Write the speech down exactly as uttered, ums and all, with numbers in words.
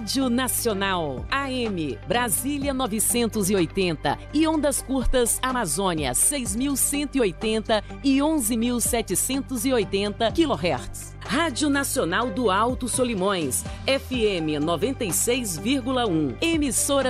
Rádio Nacional, A M, Brasília novecentos e oitenta e ondas curtas Amazônia seis mil cento e oitenta e onze mil setecentos e oitenta quilohertz. Rádio Nacional do Alto Solimões, F M noventa e seis vírgula um, emissora